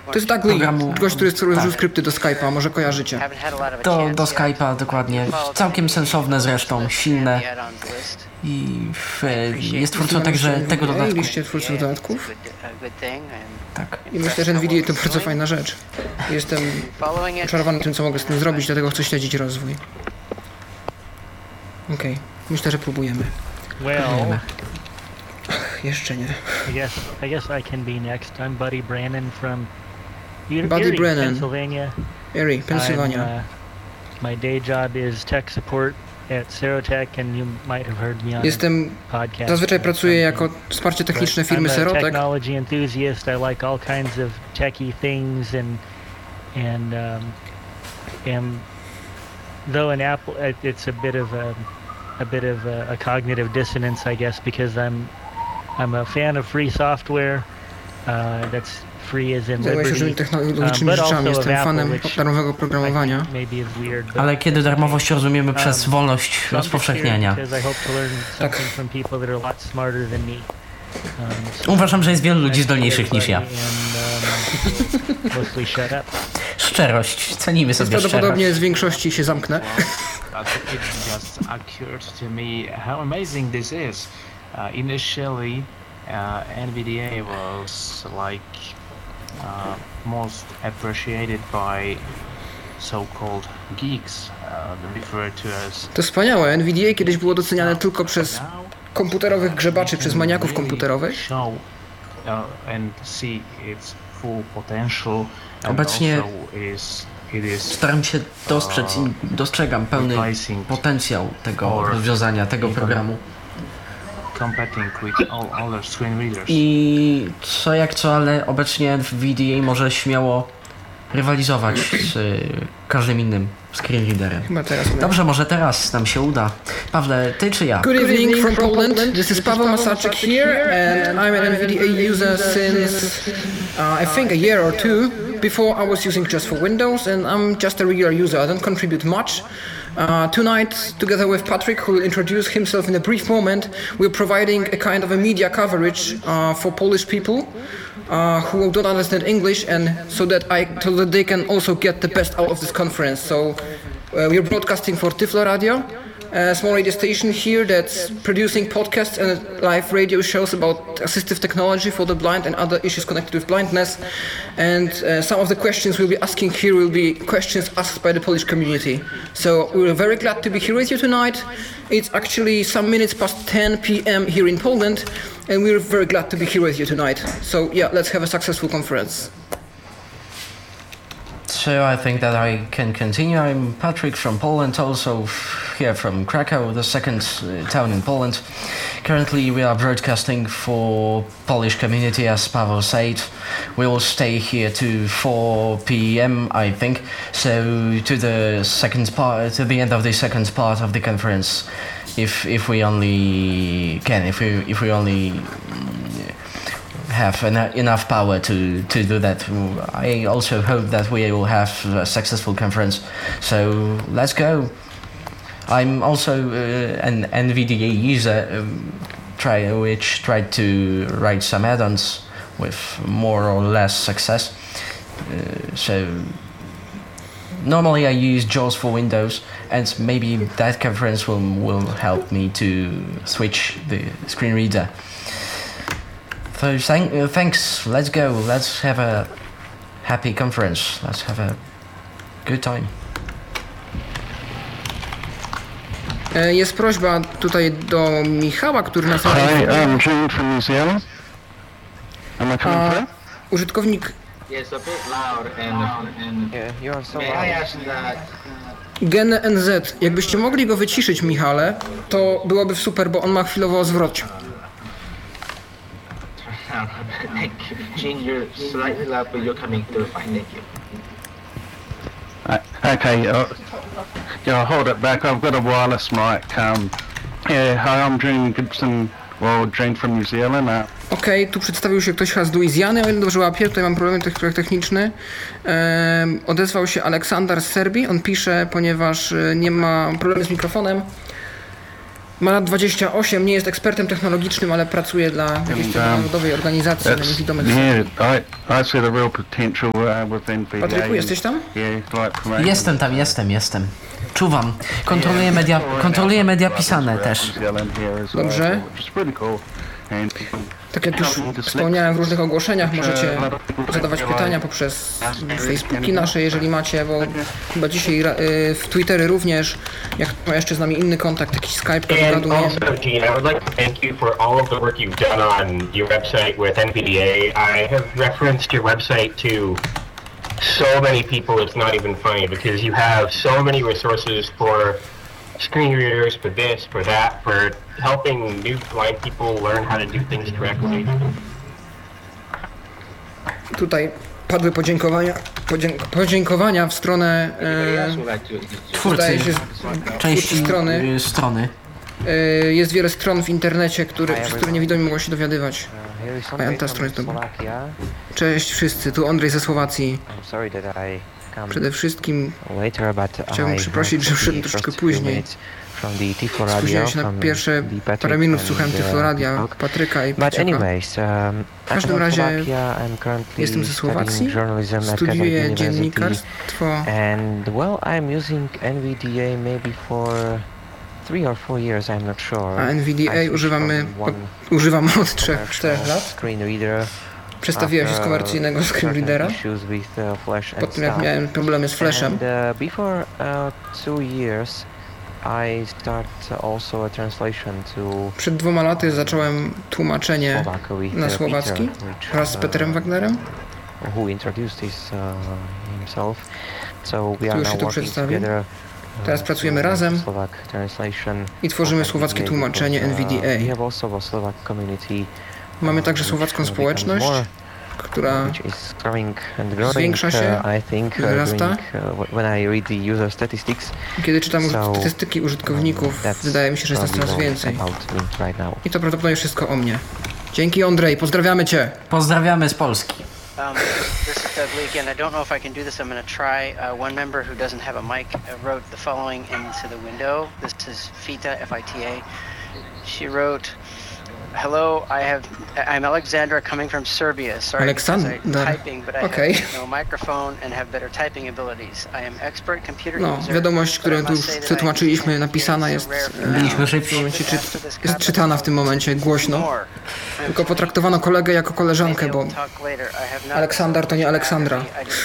To jest Doug Lee, gość, który stworzył skrypty do Skype'a, może kojarzycie. Do Skype'a, dokładnie. Całkiem sensowne zresztą, silne. I jest twórcą także tego dodatku. Mieliście twórców dodatków? Tak. I myślę, że NVIDIA to bardzo fajna rzecz. Jestem oczarowany tym, co mogę z tym zrobić, dlatego chcę śledzić rozwój. Okej, myślę, że próbujemy. Well, Jeszcze nie. I guess I can be next. I'm Buddy Brannon from Buddy Erie, Brannon. Pennsylvania. Erie, Pensylwania. My day job is tech support at Serotech, and you might have heard me on podcast. Zazwyczaj pracuję jako wsparcie techniczne firmy I'm a Serotech. technology enthusiast. I like all kinds of techie things, and though in Apple, it's a bit of a cognitive dissonance, I guess, because I'm a fan of free software. That's free as in Zajmuję się różnymi liberty, technologicznymi rzeczami, jestem fanem darmowego programowania. maybe is weird. But, Ale kiedy darmowość rozumiemy przez wolność so I'm just here rozpowszechniania. because I hope to learn something from people that are a lot smarter than me. Uważam, że jest wielu ludzi zdolniejszych niż ja. Mostly shut up. Szczerość, cenimy sobie szczerość. Prawdopodobnie z większości się zamknę. It just occurred to me how amazing this is. Initially, NVDA was like most appreciated by so-called geeks, referred to as. To wspaniałe. NVIDIA kiedyś było doceniane tylko przez komputerowych grzebaczy, przez maniaków komputerowych. Show and see its full potential. Obecnie staram się dostrzec i dostrzegam pełny potencjał tego rozwiązania, tego programu. I co jak co, ale obecnie NVDA może śmiało rywalizować z każdym innym screenreaderem. Dobrze, może teraz nam się uda. Pawle, ty czy ja? Good evening from Poland. This is Paweł Masarczyk here, and I'm an NVDA user since I think a year or two. Before I was using just for Windows, and I'm just a regular user. I don't contribute much. Tonight, together with Patrick, who will introduce himself in a brief moment, we're providing a kind of a media coverage for Polish people who don't understand English, and so that they can also get the best out of this conference. So we're broadcasting for Tyflo Radio, a small radio station here that's producing podcasts and live radio shows about assistive technology for the blind and other issues connected with blindness. And some of the questions we'll be asking here will be questions asked by the Polish community. So we're very glad to be here with you tonight. It's actually some minutes past 10 p.m. here in Poland, and we're very glad to be here with you tonight. So yeah, let's have a successful conference. So I think that I can continue. I'm Patrick from Poland, also here from Krakow, the second town in Poland. Currently we are broadcasting for Polish community, as Pavel said. We will stay here to 4 p.m. I think, so to the second part, to the end of the second part of the conference, if we only can, if we only have enough power to do that. I also hope that we will have a successful conference. So let's go. I'm also an NVDA user, which tried to write some add-ons with more or less success. So normally I use JAWS for Windows, and maybe that conference will help me to switch the screen reader. So thanks, let's go, let's have a happy conference, let's have a good time. Jest prośba tutaj do Michała, który nas... Hi, I'm Jim from New Zealand. Am I coming through? Użytkownik... Yes, a bit loud and Yeah, you're so may I ask that Gen NZ. Jakbyście mogli go wyciszyć, Michale, to byłoby super, bo on ma chwilowo zwrot. change your slightly loud, but you're coming through fine. Thank you. Okay, yeah, hold it back. I've got a wireless mic. Yeah, hi, I'm June Gibson. Well, Jane from New Zealand. Okej, tu przedstawił się ktoś z Luizjany, o ile dobrze łapię, tutaj mam problem techniczny. Odezwał się Aleksander z Serbii, on pisze, ponieważ nie ma problemu z mikrofonem. Ma lat 28, nie jest ekspertem technologicznym, ale pracuje dla jakiejś narodowej organizacji na niewidomych. I see the real potential with NVDA. Patryku, jesteś tam? Jestem tam, jestem. Czuwam. Kontroluję media pisane też. Dobrze. Tak jak już wspomniałem w różnych ogłoszeniach, możecie zadawać pytania poprzez Facebooki nasze, jeżeli macie, bo chyba dzisiaj w Twittery również, jak ma jeszcze z nami inny kontakt, jakiś Skype, And also, Gene, I would like to thank you for all of the work you've done on your website with NVDA. I have referenced your website to so many people it's not even funny, because you have so many resources for screen readers, for this, for that, for helping new blind people learn how to do things correctly. Tutaj padły podziękowania w stronę Twórcy, części strony. Jest wiele stron w internecie, przez które niewidomi mogą się dowiadywać. A ta strona jest dobra. Cześć wszyscy, tu Andrzej ze Słowacji. Przede wszystkim chciałbym przeprosić, że wszedłem troszkę później. Spóźniłem się na pierwsze parę minut, słuchałem Tyfloradia, Patryka i Paciaka. W każdym razie jestem ze Słowacji, studiuję dziennikarstwo. And well, I'm using NVDA maybe for 3 or 4 years, I'm not sure. A NVDA używam od 3-4 lat. Przestawiłem się z komercyjnego screenreadera, po tym jak miałem problemy z Flashem. Przed 2 laty zacząłem tłumaczenie na słowacki wraz z Peterem Wagnerem. Który już się tu przedstawił. Teraz pracujemy razem i tworzymy słowackie tłumaczenie NVDA. Mamy także słowacką społeczność, która zwiększa się, wzrasta. Kiedy czytam statystyki użytkowników, wydaje mi się, że jest nas coraz więcej. I to prawdopodobnie wszystko o mnie. Dzięki, Andrzej, pozdrawiamy Cię. Pozdrawiamy z Polski. This is Doug Lee again. I don't know if I can do this. I'm going to try. One member who doesn't have a mic wrote the following into the window. This is Fita, F-I-T-A. She wrote, "Hello, I'm Alexandra coming from Serbia. Sorry because I'm typing, but I have no microphone and have better typing abilities. I am expert computer user." Wiadomość, którą tu już przetłumaczyliśmy, napisana jest, jest czytana w tym momencie głośno. Tylko potraktowano kolegę jako koleżankę, bo Aleksandar to nie Aleksandra.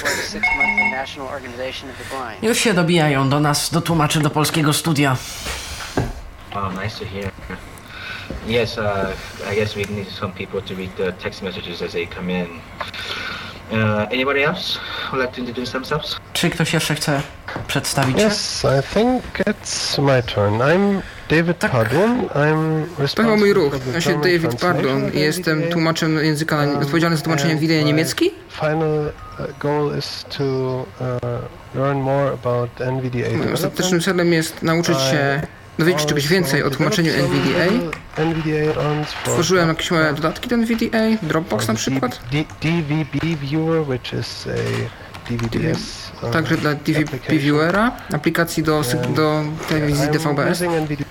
Już się dobijają do nas, do tłumaczy do polskiego studia. Oh, nice to hear. Yes, I guess we need some people to read the text messages as they come in. Anybody else would like to introduce themselves? Czy ktoś jeszcze chce przedstawić się? Yes, I think it's my turn. I'm David Pardon. To chyba mój ruch. Ja się David Pardon i jestem tłumaczem języka, odpowiedzialny za tłumaczenie wideo niemiecki. Final goal is to learn more about NVDA. Moim ostatecznym celem jest nauczyć się dowiedzieć czegoś więcej o tłumaczeniu NVDA. Tworzyłem jakieś małe dodatki do NVDA, Dropbox na przykład. DVB Viewer, which is a DVDS. Także dla DVB Viewera, aplikacji do telewizji DVB-S.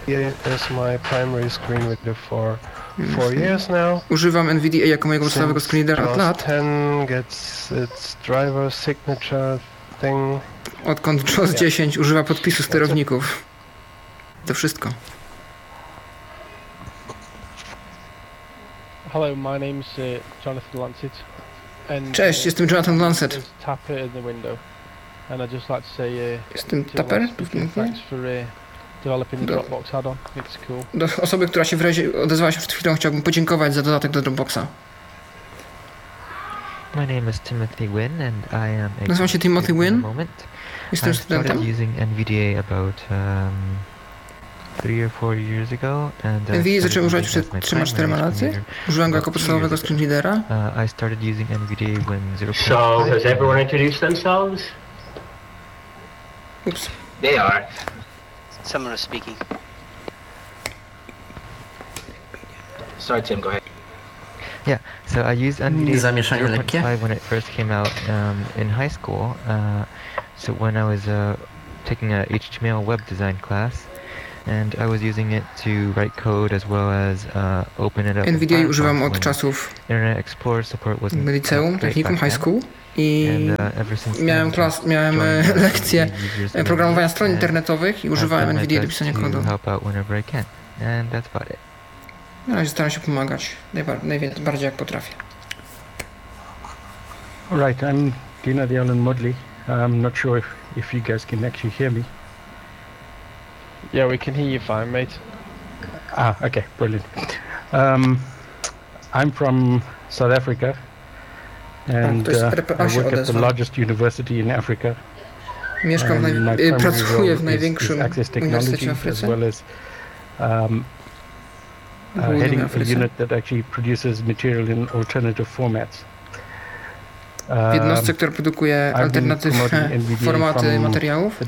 Używam NVDA jako mojego podstawowego screenreadera od lat. Odkąd JAWS 10 używa podpisu sterowników. To wszystko. Hello, my name's Jonathan Lancet. Cześć, jestem Jonathan Lancet. Tapper in the window. And I'd just like to say jestem Tapper. Thanks for developing the Dropbox add-on. It's cool. Do osoby, która się odezwała się przed chwilą, chciałbym podziękować za dodatek do Dropboxa. My name is Timothy Wynn and I am Nazywam się Timothy Wynn. Jestem studentem. I started using NVDA about 3 or 4 years ago, and NVDA zacząłem używać przed 3-4 laty. Użyłem go jako podstawowego screenreadera. I started using NVDA when 0.5. So, has everyone introduced themselves? Oops. They are. Someone is speaking. Sorry, Tim, go ahead. Yeah, so I used NVDA 0.5 when it first came out in high school. So when I was taking a HTML web design class, and I was using it to write code as well as open it up. NVDA używam od czasów Internet Explorer support wasn't liceum, technikum, high school i miałem lekcje programowania stron internetowych i używałem NVDA do pisania kodu. Na razie staram się pomagać najbardziej jak potrafię. Alright, I'm Dina the Alan Mudley. I'm not sure if you guys can actually hear me. Yeah, we can hear you fine, mate. Okay, brilliant. I'm from South Africa, and I work at the largest university in Africa. Pracuję w największym uniwersytecie w Afryce. As well as heading a unit that actually produces material in alternative formats. W jednostce, która produkuje alternatywne formaty materiałów.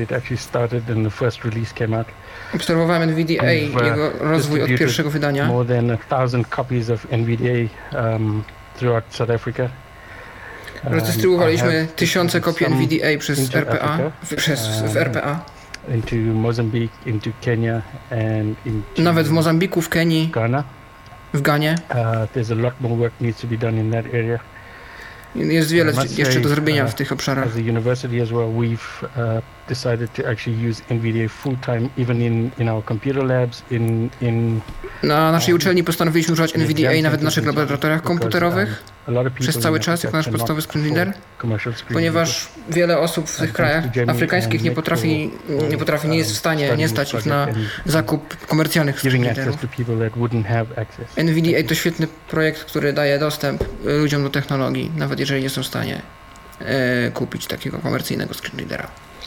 Obserwowałem NVDA i jego rozwój od pierwszego wydania. More than 1,000 copies of NVDA throughout South Africa. Rozdystrybuowaliśmy tysiące kopii NVDA przez RPA, w RPA. Into Mozambique, into Kenya and into nawet w Mozambiku, w Kenii, Ghana. W Ganie. There's a lot more work needs to be done in that area. Jest wiele jeszcze do zrobienia w tych obszarach. As a university as well, we've decided to actually use NVDA full time, even in our computer labs. Na naszej uczelni postanowiliśmy używać NVDA nawet w naszych laboratoriach komputerowych przez cały czas jako nasz podstawowy screen reader, ponieważ wiele osób w tych krajach afrykańskich nie jest w stanie, nie stać ich na zakup komercjalnych screen readerów. NVDA to świetny projekt, który daje dostęp ludziom do technologii, nawet jeżeli nie są w stanie kupić takiego komercyjnego screen readera.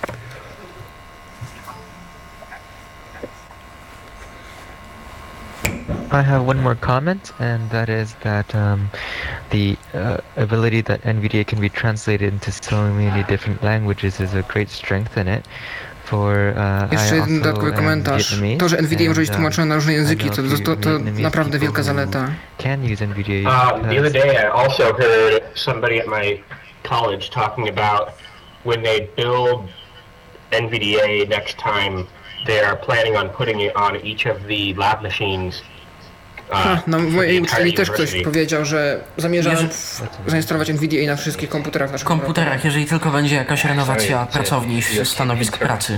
I have one more comment, and that is that the ability that NVDA can be translated into so many different languages is a great strength in it. Jeszcze jeden dodatkowy komentarz. To, że NVDA może być tłumaczone na różne języki, to naprawdę wielka zaleta. The other day I also heard somebody at my college talking about when they build NVDA next time, they are planning on putting it on each of the lab machines. Na mojej uczelni też ktoś powiedział, że zamierzam zainstalować NVDA na wszystkich komputerach w naszych komputerach, jeżeli tylko będzie jakaś renowacja pracowni, stanowisk pracy.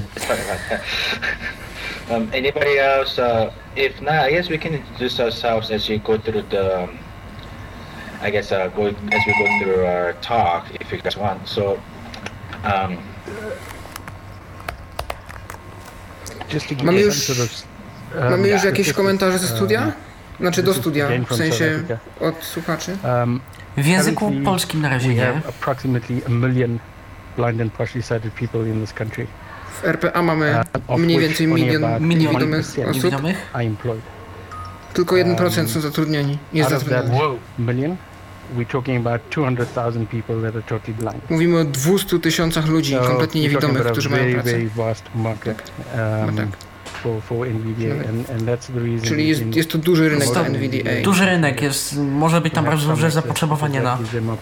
Anybody else? If not, I guess we can introduce ourselves as we go through the. I guess as we go through our talk, if you guys want. So. Mamy już jakieś komentarze ze studia? Znaczy do studia, w sensie od słuchaczy? W języku polskim na razie nie. W RPA mamy mniej więcej milion niewidomych osób. Tylko 1% są zatrudnieni. Jest zatrudnieni. Mówimy o 200 tysiącach ludzi kompletnie niewidomych, którzy mają pracę. For NVDA, and that's the reason. Czyli jest to duży rynek dla NVDA. Duży rynek jest, może być tam bardzo duże zapotrzebowanie na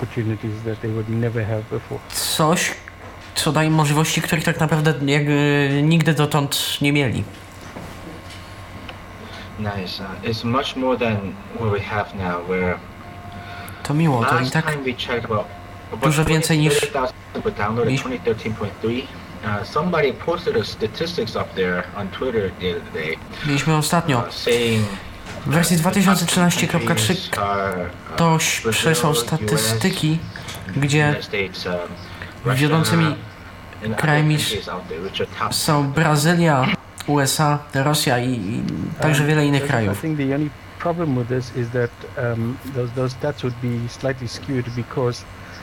coś, co daje możliwości, których tak naprawdę nigdy dotąd nie mieli. Nice. It's much more than what we have now, where to miło, to i tak dużo więcej niż 2013.3. Somebody posted the statistics up there on Twitter the other day. Mieliśmy ostatnio w wersji 2013.3 ktoś przesłał statystyki, gdzie wiodącymi krajami są Brazylia, USA, Rosja i także wiele innych krajów. Problem with this is that those stats would be slightly skewed because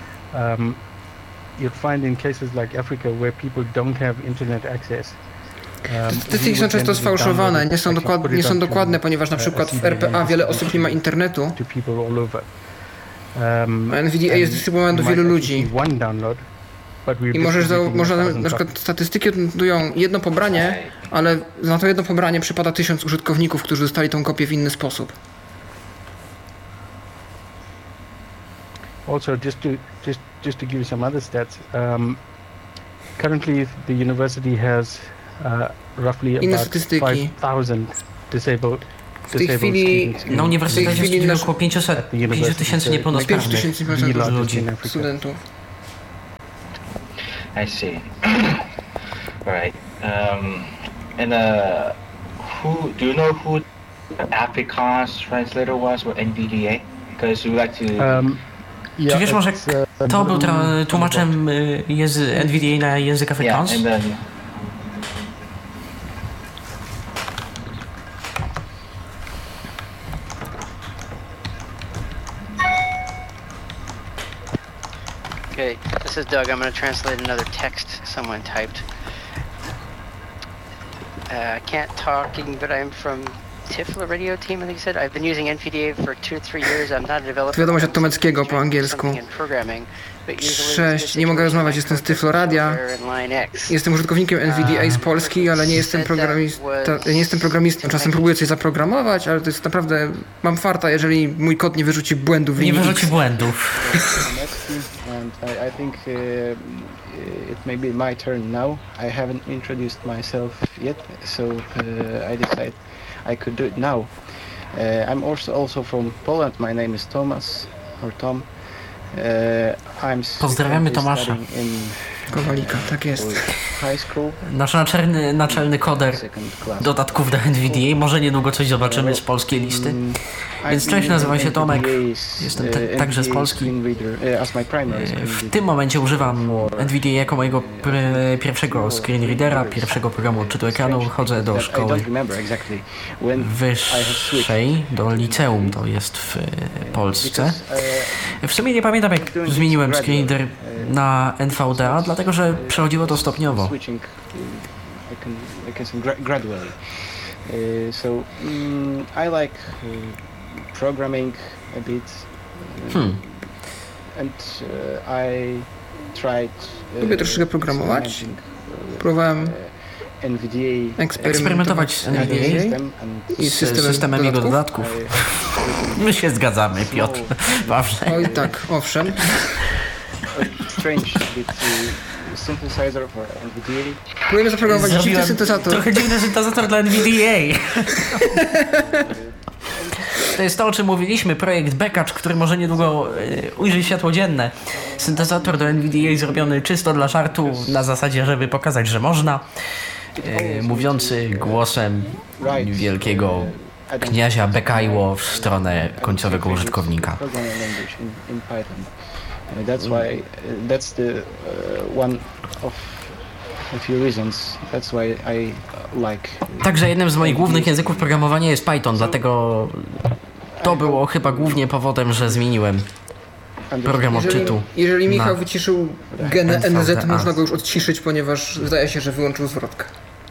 you'd find in cases like Africa where people don't have internet access. Statystyki są często sfałszowane, nie są dokładne, ponieważ na przykład w RPA wiele osób nie ma internetu. NVDA jest dystrybuowany do wielu ludzi. I można na przykład statystyki odnotują jedno pobranie, ale na to jedno pobranie przypada 1000 użytkowników, którzy dostali tą kopię w inny sposób. Also, just to give you some other stats, currently the university has roughly Inne about statystyki. 5,000 disabled W tej chwili Na uniwersytecie studiuje około 5 tysięcy niepełnosprawnych 5000 ludzi. studentów. I see. Right. And do you know who the Afrikaans translator was with NVDA? Because we like to. Czy wiesz może, kto był tłumaczem NVDA na język Afrikaans? Yeah, and then. Okay, this is Doug. I'm going to translate another text someone typed. I can't talking, but I'm from Tiflo radio team, I think he said. I've been using NVDA for 2 or 3 years. I'm not a developer. Wiadomość od Tomeckiego po angielsku. 6. Nie mogę rozmawiać, jestem z Tiflo Radia. Jestem użytkownikiem NVDA z Polski, ale nie jestem programistą. Czasem próbuję coś zaprogramować, ale to jest naprawdę... Mam farta, jeżeli mój kod nie wyrzuci błędów. Nie wyrzuci błędów. And I think it may be my turn now. I haven't introduced myself yet, so I decided I could do it now. I'm also from Poland. My name is Thomas, or Tom. Pozdrawiamy Tomasza. Kowalika, tak jest. Nasz naczelny koder dodatków do NVDA. Może niedługo coś zobaczymy z polskiej listy. Więc cześć, nazywam się Tomek. Jestem także z Polski. W tym momencie używam NVDA jako mojego pierwszego screenreadera, pierwszego programu odczytu ekranu. Chodzę do szkoły wyższej, do liceum, to jest w Polsce. W sumie nie pamiętam, jak zmieniłem screenreader na NVDA, dlatego że przechodziło to stopniowo. I like programming a bit. And I tried. Lubię troszeczkę programować. Próbowałem eksperymentować z NVDA i systemem jego dodatków. My się zgadzamy, Piotr. Ważne. Oj tak, owszem. Próbujemy zaprogramować dziwny syntezator. Trochę dziwny syntezator dla NVDA. To jest to, o czym mówiliśmy, projekt Bekacz, który może niedługo ujrzy światło dzienne. Syntezator do NVDA zrobiony czysto dla żartu, na zasadzie, żeby pokazać, że można. Mówiący głosem wielkiego kniazia Bekajło w stronę końcowego użytkownika. That's why that's the one of a few reasons. That's why I like. Także jednym z moich głównych języków programowania jest Python, dlatego to było chyba głównie powodem, że zmieniłem program odczytu. Jeżeli Michał wyciszył genę NZ, można go już odciszyć, ponieważ zdaje się, że wyłączył zwrotkę.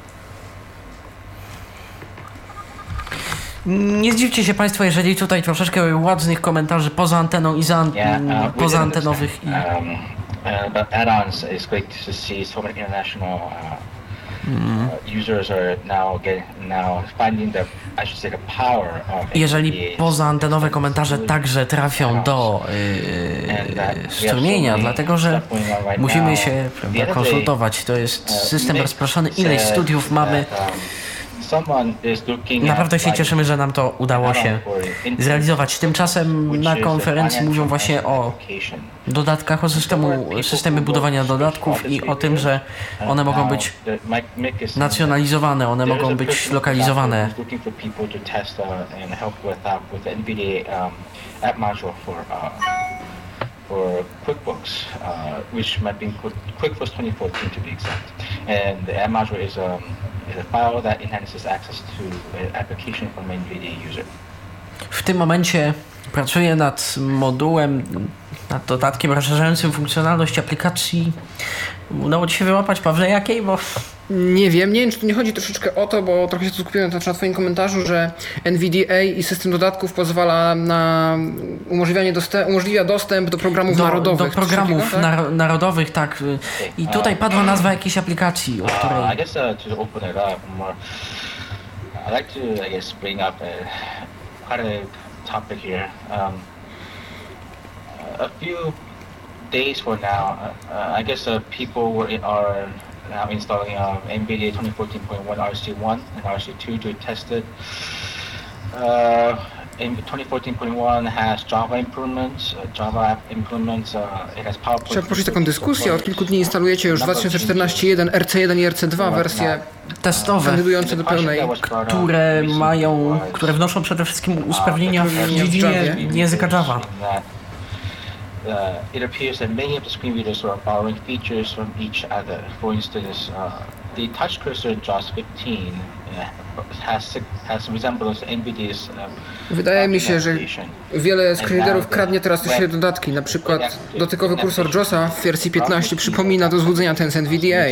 Nie zdziwcie się Państwo, jeżeli tutaj troszeczkę ładnych komentarzy poza anteną i pozaantenowych. But add-ons is great to see so many international users are now finding the, I should say, the power of. Jeżeli pozaantenowe komentarze także trafią do strumienia, dlatego że musimy się konsultować. To jest system rozproszony. Ileś studiów mamy. Naprawdę się cieszymy, że nam to udało się zrealizować. Tymczasem na konferencji mówią właśnie o dodatkach, o systemie budowania dodatków i o tym, że one mogą być nacjonalizowane, one mogą być lokalizowane. For QuickBooks, which might be QuickBooks 2014 to be exact. And the app module is a file that enhances access to an application from an NVDA user. W tym momencie pracuję nad modułem, nad dodatkiem rozszerzającym funkcjonalność aplikacji. Udało Ci się wyłapać, Pawle, jakiej? Bo... Nie wiem, czy tu nie chodzi troszeczkę o to, bo trochę się skupiłem na Twoim komentarzu, że NVDA i system dodatków pozwala na umożliwia dostęp do programów narodowych. Do programów narodowych, tak. I tutaj padła nazwa jakiejś aplikacji, o której... I guess to open it up more, I'd like to, I guess, bring up quite a topic here. A few days from now, I guess people are now installing NVIDIA 2014.1 RC1 and RC2 to test it. In 2014.1 has Java improvements, Java app improvements, it has PowerPoint. Chciałem poruszyć taką dyskusję. Od kilku dni instalujecie już 2014.1 RC1 i RC2 wersje testowe, kandydujące do pełnej, które wnoszą przede wszystkim usprawnienia w dziedzinie języka Java. It appears that many of the screen readers are borrowing features from each other. For instance, the touch cursor in JAWS 15 has resemblance to NVIDIA's. Wydaje mi się, że wiele screenreaderów kradnie teraz też dodatki. Na przykład dotykowy kursor JAWSa w wersji 15 przypomina do złudzenia ten z NVDA.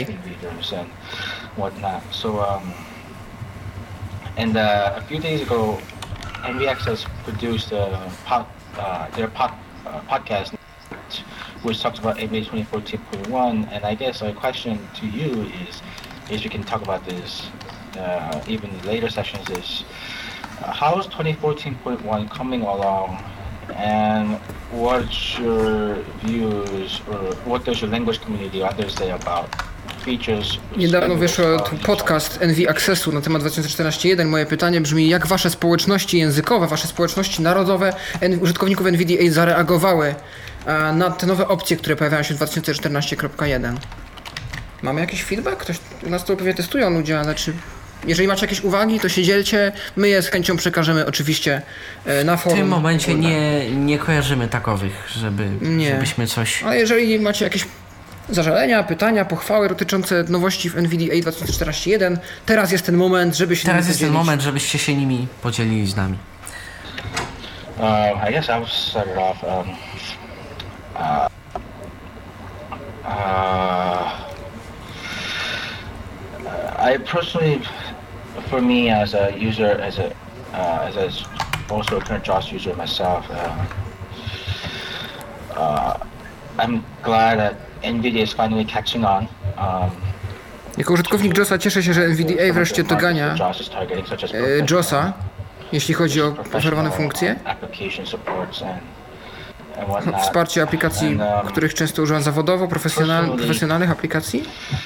And a few days ago, NVX has produced their podcast, which talks about NVIDIA 2014.1. And I guess a question to you is you can talk about this even in later sessions, is how is 2014.1 coming along, and what's your views, or what does your language community others say about features? Niedawno wyszedł podcast NV Accessu na temat 2014.1. Moje pytanie brzmi, jak wasze społeczności językowe, wasze społeczności narodowe użytkowników NVDA zareagowały na te nowe opcje, które pojawiają się w 2014.1? Mamy jakiś feedback? Ktoś u nas to pewnie testują ludzie, ale czy... Jeżeli macie jakieś uwagi, to się dzielcie. My je z chęcią przekażemy oczywiście na forum. W tym momencie nie kojarzymy takowych, żebyśmy coś... Ale jeżeli macie jakieś zażalenia, pytania, pochwały dotyczące nowości w NVDA 2014.1, teraz jest ten moment, żeby się Teraz jest ten moment, żebyście się nimi podzielili z nami. I guess I'll start it off. I personally, for me as a user, as also a current JAWS user myself, I'm glad that NVIDIA is finally catching on. Jako użytkownik JAWSa cieszę się, że NVDA wreszcie dogania JAWSa, jeśli chodzi o oferowane funkcje. Wsparcie aplikacji, których często używam zawodowo, profesjonalnych aplikacji.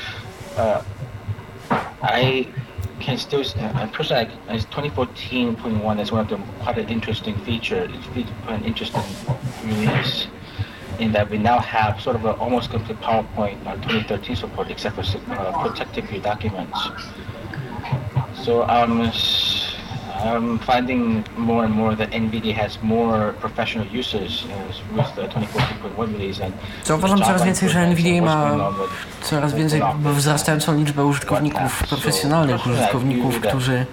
I can still, personally, 2014.1 is one of the quite an interesting feature. It's quite an interesting release in that we now have sort of a almost complete PowerPoint 2013 support, except for protected view documents. So I'm finding more and more that NVIDIA has more professional users with the 2014.1 release. Zauważam coraz więcej, że NVIDIA ma coraz więcej wzrastającą liczbę użytkowników profesjonalnych, użytkowników, którzy...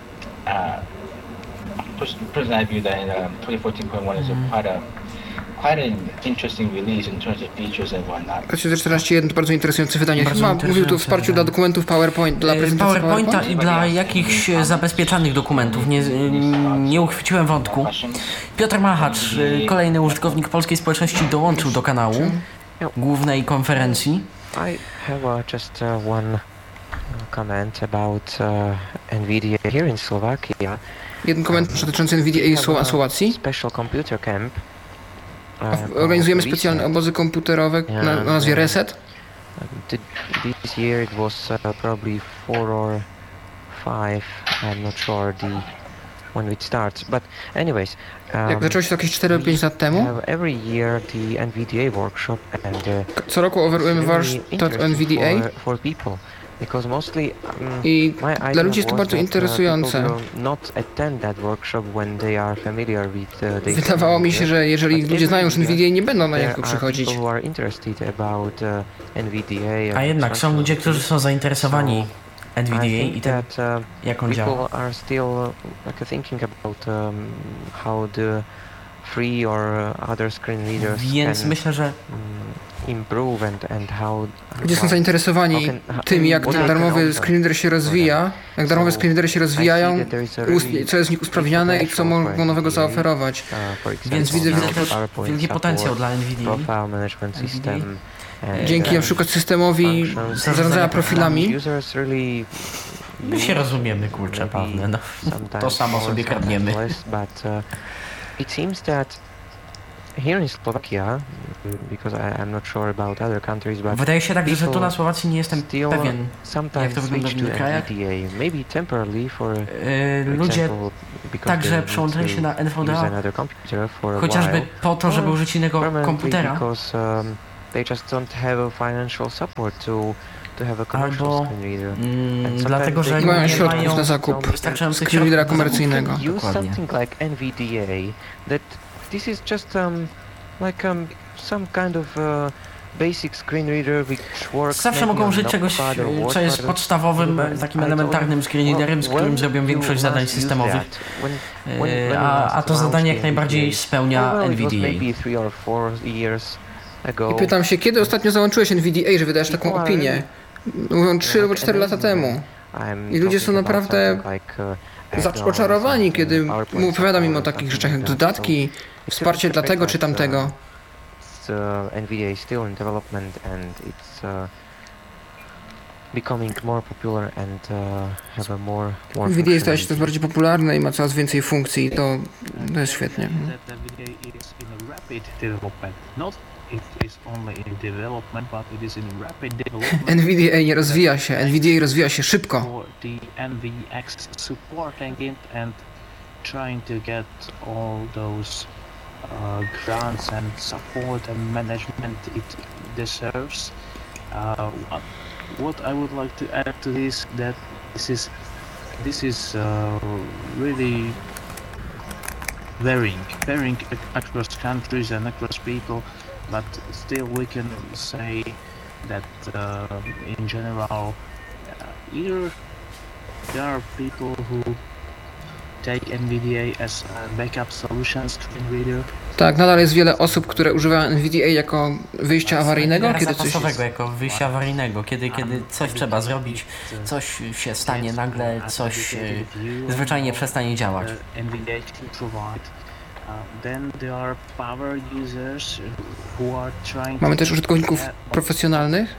Personally, I view that 2014.1 is quite an interesting release in terms of features and whatnot. 2014.1 to bardzo interesujące wydanie. Chyba mówił tu o wsparciu dla dokumentów PowerPoint, dla prezentacji PowerPointa i dla jakichś zabezpieczanych dokumentów. Nie uchwyciłem wątku. Piotr Machacz, kolejny użytkownik polskiej społeczności, dołączył do kanału głównej konferencji. I have just one comment about NVIDIA here in Slovakia. Jeden komentarz dotyczący NVIDIA i Słowacji. Special computer camp. Organizujemy specjalne obozy komputerowe o nazwie Reset. This year it was probably 4 or 5. I'm not sure when it starts, but anyways. Jak zaczęło się to jakieś 4-5 lat temu. Every year the NVDA workshop and co roku oferujemy warsztat NVDA. For people. I dla ludzi jest to bardzo interesujące. Wydawało mi się, że jeżeli ludzie znają już NVDA, nie będą na niego przychodzić. A jednak są ludzie, którzy są zainteresowani NVDA i tym, jak on działa. Więc myślę, że ludzie są zainteresowani tym, jak ten darmowy screenreader się rozwija, jak darmowe screenreadery się rozwijają, co jest w nich usprawniane i co mogą nowego zaoferować. Więc widzę też wielki potencjał dla NVIDIA. Dzięki na przykład systemowi zarządzania profilami. My się rozumiemy, kurczę, Pawle, no. To samo sobie kradniemy. here in Slovakia, because I'm not sure about other countries, but Wydaje się także, że tu na Słowacji nie jestem pewien, jak sometimes to wygląda w switch innych to krajach. NVDA, maybe temporarily for Ludzie example, because także they przełączają się na need to use NVDA, another computer for a chociażby while, po to, żeby or użyć innego permanently komputera, because they just don't have a financial support to have a commercial albo screen reader. And dlatego, że sometimes nie mają nie środków mają na zakup wystarczających screen readera środków na zakup. komercyjnego. use Dokładnie. something like NVDA, that this is just like some kind of basic screen reader which works Zawsze maybe mogą on użyć czegoś, Notepad or co Wordpad jest or podstawowym, something, takim but elementarnym screenreaderem, z którym when zrobią you większość zadań last use systemowych. that? When A to zadanie jak launched najbardziej NVDA? spełnia Well, it was NVDA. maybe 3 or 4 years ago. I pytam się, kiedy ostatnio załączyłeś NVDA, że wydajesz taką opinię? Mówią 3 albo 4 lata temu. I ludzie są naprawdę oczarowani, kiedy mu opowiadam im o takich rzeczach jak dodatki, wsparcie dla tego czy tamtego. NVDA is still in development and it's becoming more popular and have a more NVDA staje się coraz bardziej popularne i ma coraz więcej funkcji i to jest świetnie. That NVDA is in a rapid development. Not it is only in development, but it is in rapid development. NVDA nie rozwija się, NVDA rozwija się szybko. For the NVX supporting it and trying to get all those grants and support and management it deserves. What I would like to add to this, that this is really varying across countries and across people, but still we can say that in general either there are people who take NVDA as a backup solution screen reader. Tak, nadal jest wiele osób, które używają NVDA jako wyjścia awaryjnego, kiedy coś jest... jako wyjścia awaryjnego, kiedy coś trzeba zrobić, coś się stanie nagle, coś zwyczajnie przestanie działać. Mamy też użytkowników profesjonalnych.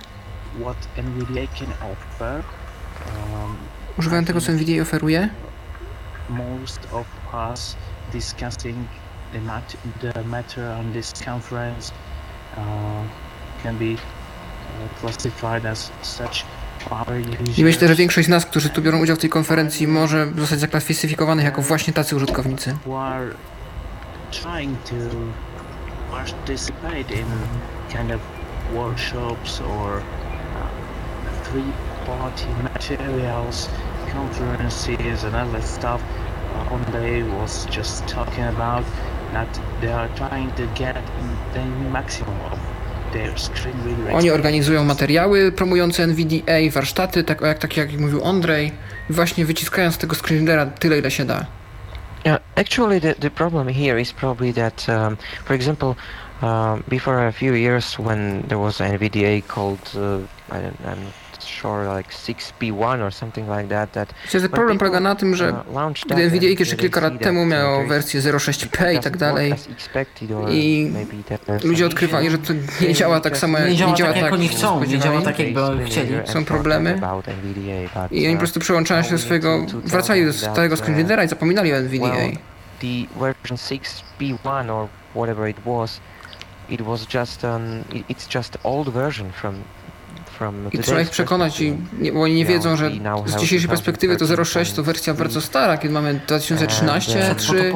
Używają tego, co NVDA oferuje. Most of us discussing the matter on this conference can be classified as such power users. I myślę, że większość z nas, którzy tu biorą udział w tej konferencji, może zostać zaklasyfikowanych jako właśnie tacy użytkownicy. Who are trying to participate in kind of workshops or three-party materials, conferences and other stuff. Monday was just talking about that they are trying to get the maximum of their screen reader. Oni organizują materiały promujące NVDA, warsztaty, tak jak mówił Andrzej, i właśnie wyciskają z tego screenreadera tyle, ile się da. Yeah, actually the problem here is probably that, for example, before a few years when there was an NVDA called, I'm sure like 6P1 or something like that. Myślę, że problem polega na tym, że gdy NVDA jeszcze kilka lat temu miało wersję 0.6P i tak dalej i ludzie odkrywali, że to nie działa tak samo, nie działa tak jak oni chcą, nie działa tak jakby chcieli. Są problemy i oni po prostu przełączają się do swojego, wracali do starego screenreadera i zapominali o NVDA. The version 6P1 or whatever it was just it's just old version from I trzeba ich przekonać, bo oni nie wiedzą, że z dzisiejszej perspektywy to 0.6 to wersja bardzo stara, kiedy mamy 2013, 3.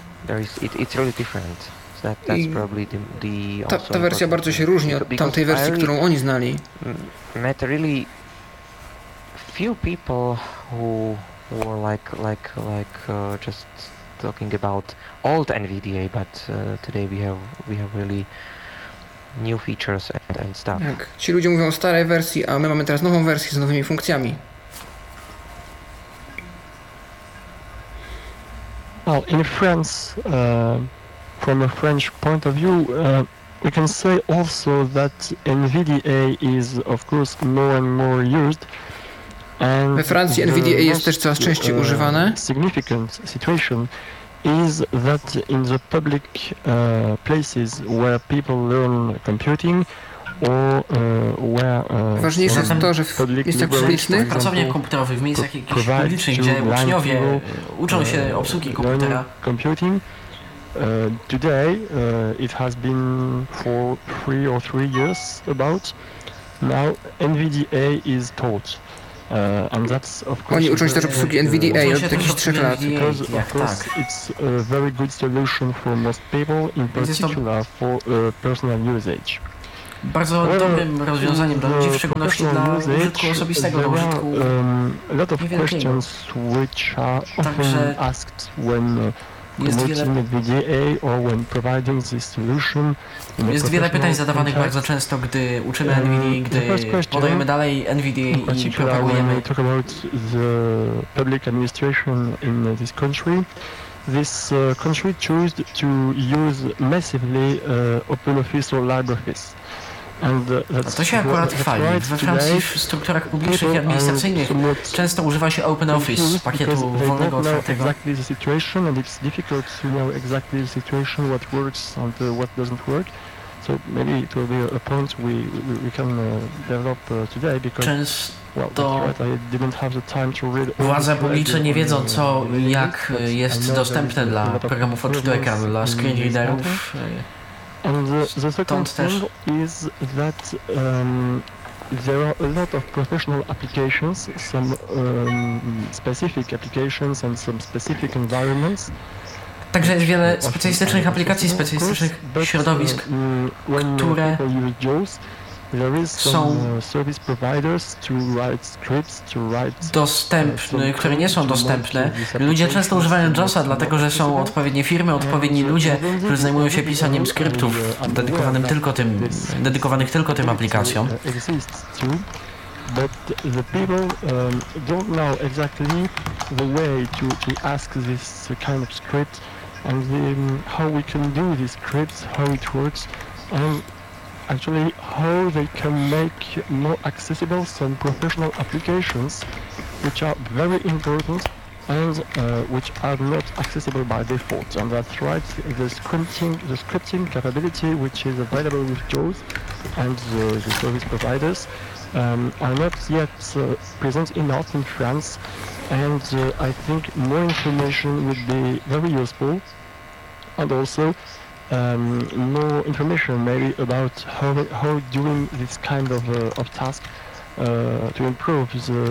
I ta wersja bardzo się różni od tamtej wersji, którą oni znali. Really few people who were just talking about old NVDA, but today we have really new features and stuff. Tak. Ci ludzie mówią o starej wersji, a my mamy teraz nową wersję z nowymi funkcjami. Well, in France, from a French point of view, we can say also that NVDA is, of course, more and more used. And we Francji NVDA jest też coraz częściej używane. Significant situation is that in the public places where people learn computing or where ważniejsze jest to, że w miejscach publicznych, pracowniach komputerowych, w miejscach jakichś publicznych, gdzie uczniowie uczą się obsługi komputera, Today, it has been for 3 years about. Now NVDA is taught. And that's of course Oni uczą się też obsługi NVDA od jakichś 3 lat. Because of course it's a very good solution for most people, in particular for personal usage. Bardzo dobrym rozwiązaniem dla ludzi, w szczególności dla użytku osobistego, do użytku a lot of questions which are often asked when promoting NVDA or when providing this solution. Jest wiele pytań zadawanych bardzo często, gdy uczymy NVDA, gdy podajemy dalej NVDA i propagujemy. Talk about the public administration in this country. This country chose to use massively OpenOffice or LibreOffice. To się akurat chwali. We Francji w strukturach publicznych i administracyjnych często używa się OpenOffice, pakietu wolnego, otwartego. So maybe it will be a point we can develop today because władze publiczne nie wiedzą co i jak jest dostępne dla programów odczytu ekranu, dla screenreaderów. And the second thing is that there are a lot of professional applications, some specific applications and some specific environments. Także jest wiele specjalistycznych aplikacji, specjalistycznych środowisk, które są dostępne, które nie są dostępne. Ludzie często używają JAWSa, dlatego że są odpowiednie firmy, odpowiedni ludzie, którzy zajmują się pisaniem skryptów dedykowanych tylko tym aplikacjom. But the people don't know exactly the way to ask this kind of script and how we can do these scripts, how it works, and actually how they can make more accessible some professional applications which are very important and which are not accessible by default. And that's right, the scripting capability which is available with JAWS and the service providers are not yet present enough in France, and I think more information would be very useful, and also more information maybe about how doing this kind of task to improve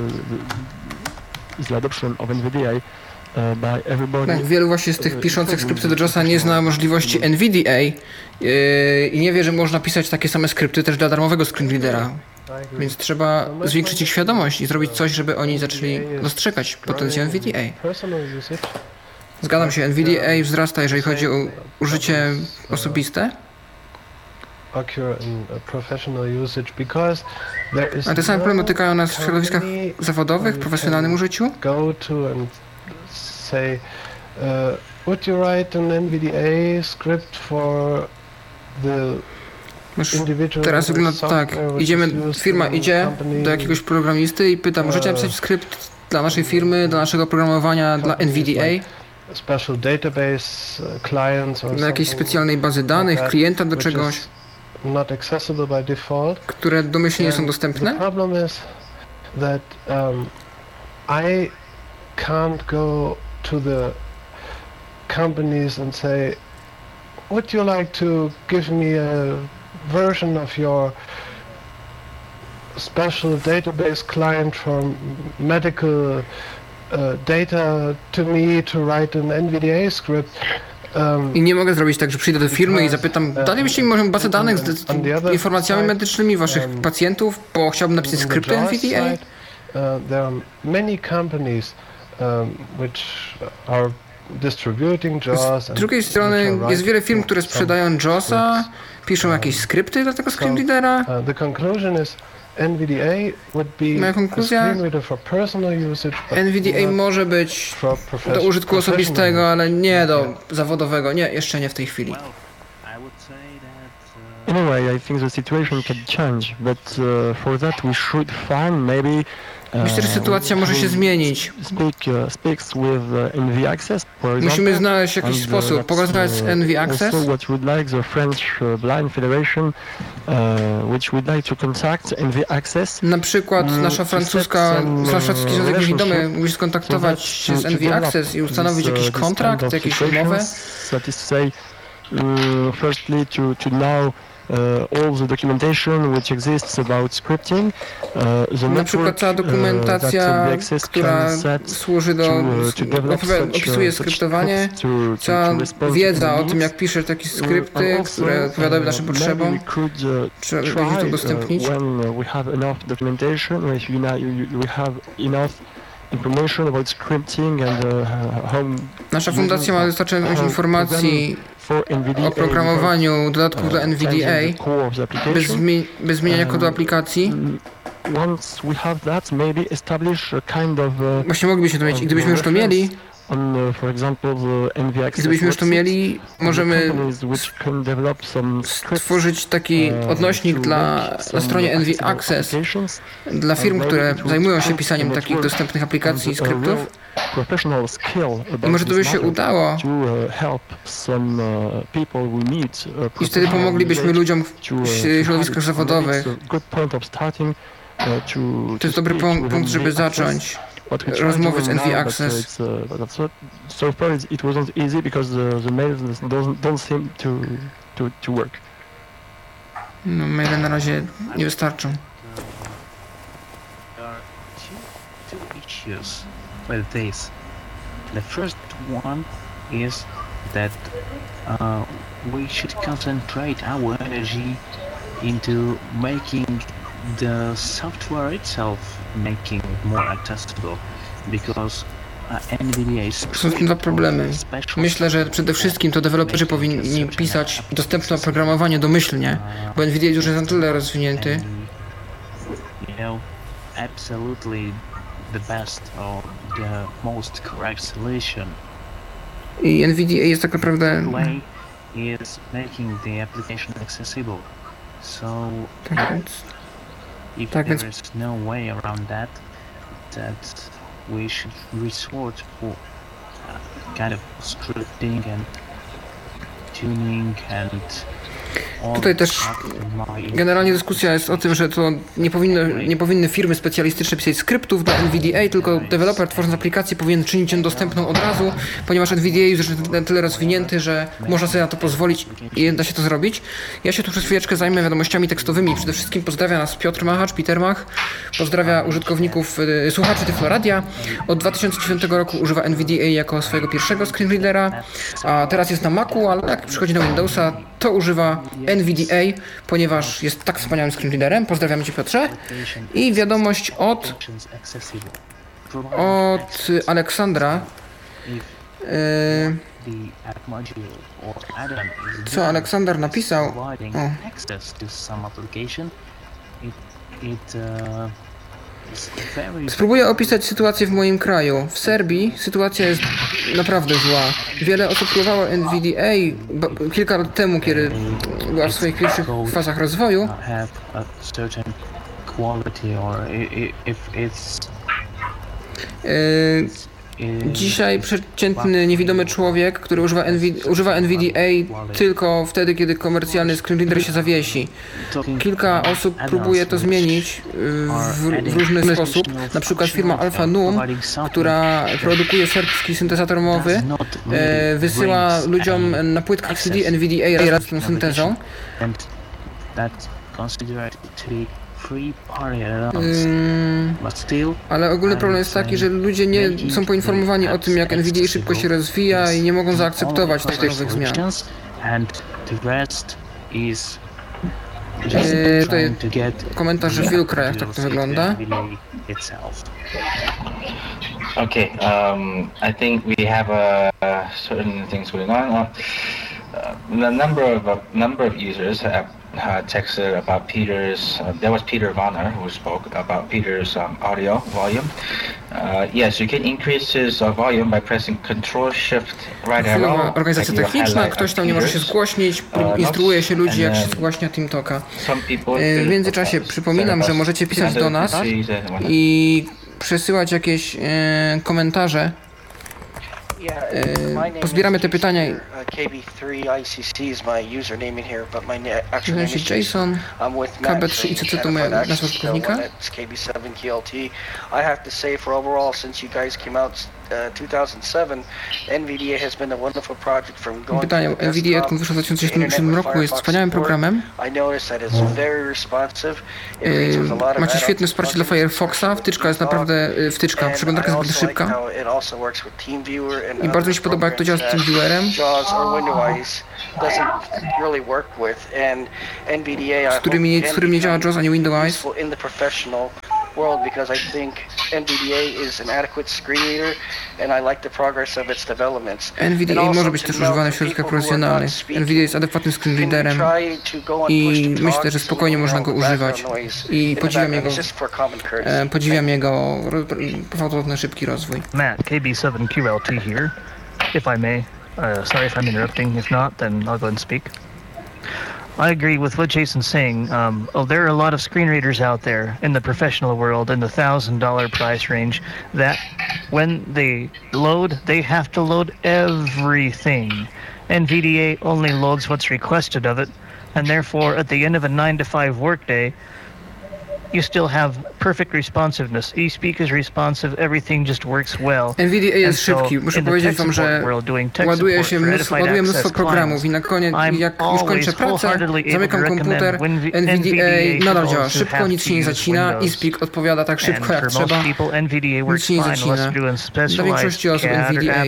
the adoption of NVDA by everybody. Tak, wielu właśnie z tych piszących skrypty do JAWSa nie zna możliwości NVDA i nie wie, że można pisać takie same skrypty też dla darmowego screenreadera. Więc trzeba zwiększyć ich świadomość i zrobić coś, żeby oni zaczęli dostrzegać potencjał NVDA. Zgadzam się, NVDA wzrasta, jeżeli chodzi o użycie osobiste. A te same problemy dotykają nas w środowiskach zawodowych, w profesjonalnym użyciu. Would you write an NVDA script for the Teraz wygląda tak, firma idzie do jakiegoś programisty i pyta, możecie napisać skrypt dla naszej firmy, dla naszego programowania, dla NVDA, dla jakiejś specjalnej bazy danych, klienta do czegoś, które domyślnie nie są dostępne? I can't go to the companies and say, would you like to give me a version of your special database client for medical data to me to write an NVDA script. I nie mogę zrobić tak, że przyjdę do firmy i zapytam, dalibyście mi może bazę danych z informacjami medycznymi waszych pacjentów, bo chciałbym napisać skrypty NVDA? There are many companies which are distributing JAWS. Z drugiej strony jest wiele firm, które sprzedają JAWSa, piszą jakieś skrypty dla tego screenreadera. Moja konkluzja, NVDA może być do użytku osobistego, ale nie do zawodowego, nie, jeszcze nie w tej chwili. In a way, I think the situation can change, but for that we should find maybe Myślę, że sytuacja może się zmienić. Musimy znaleźć jakiś sposób pogadać z NV Access. Na przykład nasz francuski Związek Niewidomy musi skontaktować się z NV Access i ustanowić jakiś kontrakt, jakąś umowę. Firstly, to know all the documentation which exists about scripting. Na przykład cała dokumentacja, która służy do opisuje skryptowanie, cała wiedza o tym, jak pisze takie skrypty, które odpowiadają naszym potrzebom, trzeba będzie to udostępnić. Nasza fundacja ma wystarczająco informacji o programowaniu dodatków dla NVDA bez zmieniania kodu aplikacji. Właśnie moglibyśmy to mieć i gdybyśmy już to mieli, możemy stworzyć taki odnośnik na stronie NV Access dla firm, które zajmują się pisaniem takich dostępnych aplikacji i skryptów. I może to by się udało. I wtedy pomoglibyśmy ludziom w środowiskach zawodowych. To jest dobry punkt, żeby zacząć rozmowy z NV Access. So far it wasn't easy because the mails don't seem to work. No, maile na razie nie wystarczą. There are two issues with this. The first one is that we should concentrate our energy into making the software itself more accessible, because Są dwa problemy. Myślę, że przede wszystkim to deweloperzy powinni pisać dostępne oprogramowanie domyślnie, bo NVDA już jest na tyle rozwinięty. I NVDA jest tak naprawdę... Tak więc... we should resort for kind of scripting and tuning and Tutaj też generalnie dyskusja jest o tym, że to nie powinny firmy specjalistyczne pisać skryptów do NVDA, tylko deweloper tworząc aplikację powinien czynić ją dostępną od razu, ponieważ NVDA już jest na tyle rozwinięty, że można sobie na to pozwolić i da się to zrobić. Ja się tu przez chwileczkę zajmę wiadomościami tekstowymi. Przede wszystkim pozdrawia nas Piotr Machacz, Peter Mach. Pozdrawia użytkowników, słuchaczy Tyfloradia. Od 2009 roku używa NVDA jako swojego pierwszego screenreadera, a teraz jest na Macu, ale jak przychodzi na Windowsa, to używa NVDA, ponieważ jest tak wspaniałym screenreaderem. Pozdrawiamy Cię, Piotrze. I wiadomość od Aleksandra. Co Aleksander napisał? O. Spróbuję opisać sytuację w moim kraju. W Serbii sytuacja jest naprawdę zła. Wiele osób próbowało NVDA kilka lat temu, kiedy była w swoich pierwszych fazach rozwoju. Dzisiaj przeciętny, niewidomy człowiek, który używa NVDA tylko wtedy, kiedy komercjalny screenreader się zawiesi. Kilka osób próbuje to zmienić w różny sposób. Na przykład firma Alpha Num, która produkuje serbski syntezator mowy, wysyła ludziom na płytkach CD NVDA razem z tą syntezą. Ale ogólny problem jest taki, że ludzie nie są poinformowani o tym, jak NVDA szybko się rozwija i nie mogą zaakceptować tych nowych zmian. Tutaj komentarz, że w wielu krajach tak to wygląda. Okay, I think we have certain things going on. The number of users have texted about Peter's. There was Peter Vonner who spoke about Peter's audio volume. Yes, you can increase his volume by pressing Ctrl+Shift right arrow. Organizacja techniczna, ktoś tam nie może się zgłośnić, instruuje się ludzi, jak się zgłaśnia TeamTalka. W międzyczasie przypominam, że możecie pisać do nas i przesyłać jakieś komentarze. Pozbieramy te pytania. Nazywam się Jason, KB3 ICC to moja nazwa użytkownika. I have to say for overall, since you guys came out 2007, NVDA has been a wonderful project from going Pytanie, NVDA od wyszło w 2007 roku jest wspaniałym programem. Macie świetne wsparcie dla Firefoxa, wtyczka jest naprawdę, przeglądarka jest naprawdę szybka. I bardzo mi się podoba, jak to działa z TeamViewerem, z którym nie działa JAWS ani Windows. World because I think NVDA is an adequate screen reader and I like the progress of its developments. NVDA może być też używane w środowiskach profesjonalnych. NVDA jest adekwatnym screen readerem i myślę, że spokojnie można go używać. I podziwiam jego gwałtowny, szybki rozwój. Matt, KB7QLT here, if I may. Sorry if I'm interrupting. If not, then I'll go ahead and speak. I agree with what Jason's saying. There are a lot of screen readers out there in the professional world in the $1,000 price range that when they load, they have to load everything. NVDA only loads what's requested of it, and therefore at the end of a 9-to-5 workday, you still have perfect responsiveness. eSpeak is responsive, everything just works well. NVDA jest szybki. Muszę powiedzieć wam, że ładuje mnóstwo programów i na koniec, jak już kończę pracę, zamykam komputer, NVDA nadal działa szybko, nic się nie zacina, eSpeak odpowiada tak szybko jak trzeba, nic się nie zacina. Dla większości osób NVDA